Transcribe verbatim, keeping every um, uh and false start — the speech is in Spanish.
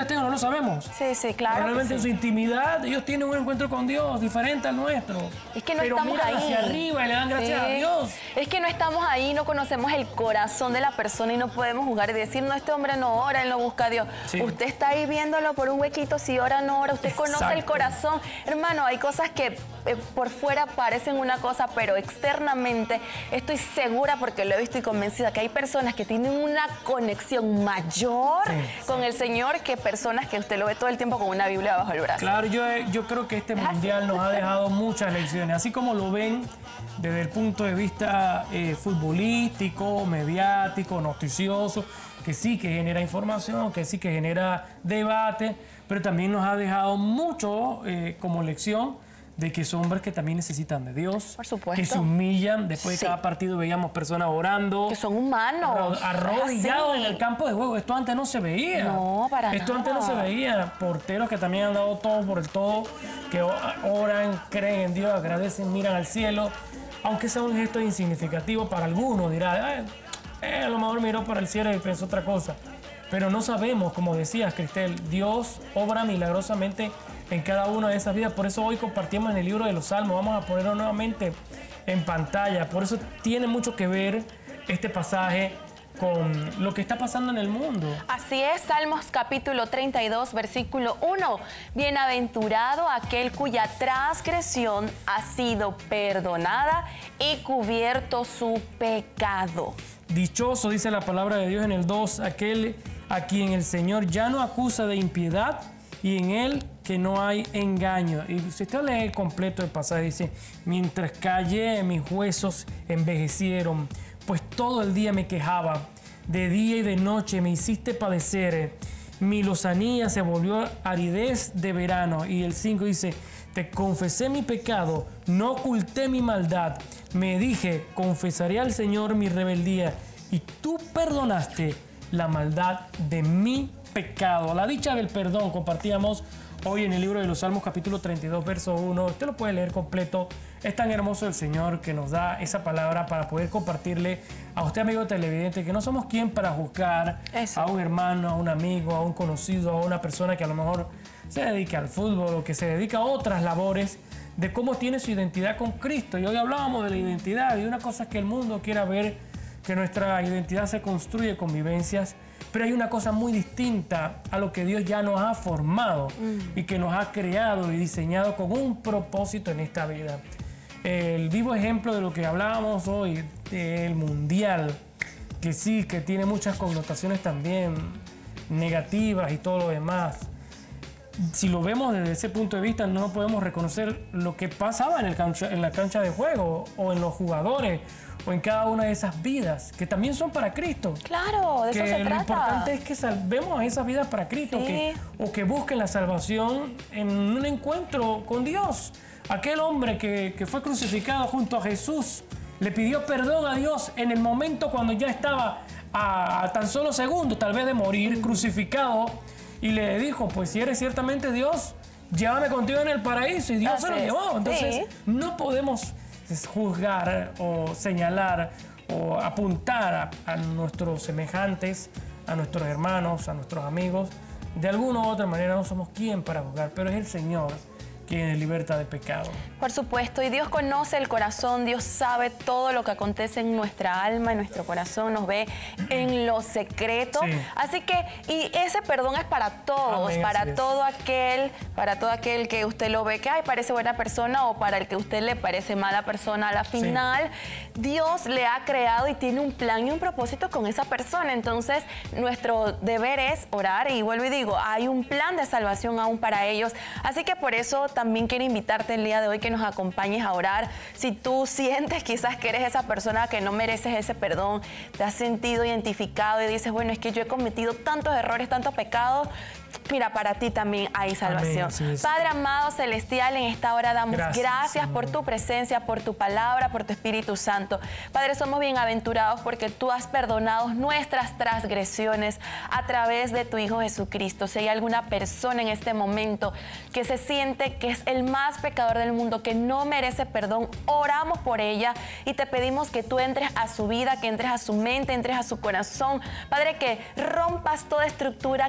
estén o no lo sabemos. Sí, sí, claro. Realmente en sí. su intimidad, ellos tienen un encuentro con Dios diferente al nuestro. Es que no Pero estamos miran ahí. hacia arriba y le dan gracias Sí. a Dios. Es que no estamos ahí, no conocemos el corazón de la persona y no podemos juzgar y decir, no, este hombre no ora, él no busca a Dios. Sí. Usted está ahí viéndolo por un huequito, si ora, no ora, usted conoce Exacto. el corazón. Hermano, hay cosas que eh, por fuera parecen una cosa, pero externamente estoy segura, porque lo he visto y convencida, que hay personas que tienen una conexión mayor Sí, con el Señor que personas que usted lo ve todo el tiempo con una Biblia bajo el brazo. Claro, yo, yo creo que este mundial nos ha dejado muchas lecciones, así como lo ven desde el punto de vista eh, futbolístico, mediático, noticioso, que sí que genera información, que sí que genera debate, pero también nos ha dejado mucho eh, como lección de que son hombres que también necesitan de Dios, Por supuesto. que se humillan. Después Sí. de cada partido veíamos personas orando, Que son humanos. arro- arrodillados Así. en el campo de juego. Esto antes no se veía. No, para Esto antes no se nada. veía. Porteros que también han dado todo por el todo, que o- oran, creen en Dios, agradecen, miran al cielo. Aunque sea un gesto insignificativo para algunos, dirá, "Ay, eh, a lo mejor miró para el cielo y pensó otra cosa". Pero no sabemos, como decías, Cristel, Dios obra milagrosamente en cada una de esas vidas. Por eso hoy compartimos en el libro de los Salmos. Vamos a ponerlo nuevamente en pantalla. Por eso tiene mucho que ver este pasaje con lo que está pasando en el mundo. Así es, Salmos capítulo treinta y dos, versículo uno. Bienaventurado aquel cuya transgresión ha sido perdonada y cubierto su pecado. Dichoso, dice la palabra de Dios en el dos, aquel a quien el Señor ya no acusa de impiedad y en él que no hay engaño. Y si usted lee el completo del pasaje, dice, mientras callé mis huesos envejecieron, pues todo el día me quejaba, de día y de noche me hiciste padecer, mi lozanía se volvió aridez de verano. Y el cinco dice, te confesé mi pecado, no oculté mi maldad, me dije, confesaré al Señor mi rebeldía, y tú perdonaste la maldad de mi pecado. La dicha del perdón compartíamos hoy en el libro de los Salmos capítulo treinta y dos, verso uno. Usted lo puede leer completo. Es tan hermoso el Señor que nos da esa palabra para poder compartirle a usted, amigo televidente, que no somos quien para juzgar Eso. a un hermano, a un amigo, a un conocido, a una persona que a lo mejor se dedica al fútbol o que se dedica a otras labores, de cómo tiene su identidad con Cristo. Y hoy hablábamos de la identidad, y una cosa es que el mundo quiera ver que nuestra identidad se construye con vivencias, pero hay una cosa muy distinta a lo que Dios ya nos ha formado mm. y que nos ha creado y diseñado con un propósito en esta vida. El vivo ejemplo de lo que hablábamos hoy, del mundial, que sí, que tiene muchas connotaciones también negativas y todo lo demás. Si lo vemos desde ese punto de vista, no podemos reconocer lo que pasaba en, el cancha, en la cancha de juego, o en los jugadores, o en cada una de esas vidas, que también son para Cristo. Claro, de eso se lo trata. importante es que salvemos a esas vidas para Cristo, Sí. que, o que busquen la salvación en un encuentro con Dios. Aquel hombre que, que fue crucificado junto a Jesús, le pidió perdón a Dios en el momento cuando ya estaba a, a tan solo segundos, tal vez de morir, mm. crucificado, y le dijo, pues si eres ciertamente Dios, llévame contigo en el paraíso, y Dios Así se lo es. llevó. Entonces, Sí. no podemos juzgar o señalar o apuntar a, a nuestros semejantes, a nuestros hermanos, a nuestros amigos. De alguna u otra manera no somos quien para juzgar, pero es el Señor quien liberta de pecado. Por supuesto, y Dios conoce el corazón, Dios sabe todo lo que acontece en nuestra alma, en nuestro corazón, nos ve en lo secreto. Sí. Así que, y ese perdón es para todos, Amén, para así es. todo aquel, para todo aquel que usted lo ve que ay, parece buena persona, o para el que usted le parece mala persona. A la final, sí. Dios le ha creado y tiene un plan y un propósito con esa persona. Entonces, nuestro deber es orar, y vuelvo y digo, hay un plan de salvación aún para ellos. Así que por eso también quiero invitarte el día de hoy que nos acompañes a orar. Si tú sientes quizás que eres esa persona que no mereces ese perdón, te has sentido identificado y dices, bueno, es que yo he cometido tantos errores, tantos pecados, mira, para ti también hay salvación. Amén, sí, Padre amado celestial, en esta hora damos gracias, gracias por tu presencia, por tu palabra, por tu Espíritu Santo. Padre, somos bienaventurados porque tú has perdonado nuestras transgresiones a través de tu Hijo Jesucristo. Si hay alguna persona en este momento que se siente que es el más pecador del mundo, que no merece perdón, oramos por ella y te pedimos que tú entres a su vida, que entres a su mente, entres a su corazón. Padre, que rompas toda estructura